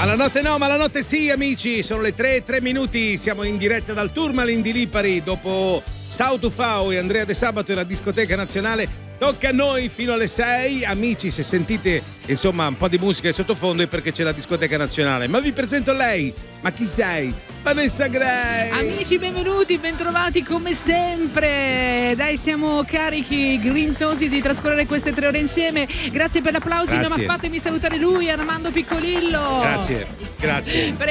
Ma la notte no, ma la notte sì, amici. Sono le 3:03. Siamo in diretta dal Tourmaline di Lipari. Dopo Sau Fau e Andrea De Sabato e la discoteca nazionale, tocca a noi fino alle 6. Amici, se sentite insomma un po' di musica in sottofondo è perché c'è la discoteca nazionale. Ma vi presento lei. Ma chi sei? Vanessa Gray. Amici, benvenuti, bentrovati come sempre. Dai, siamo carichi, grintosi di trascorrere queste 3 ore insieme. Grazie per l'applauso, ma fatemi salutare lui, Armando Piccolillo. Grazie.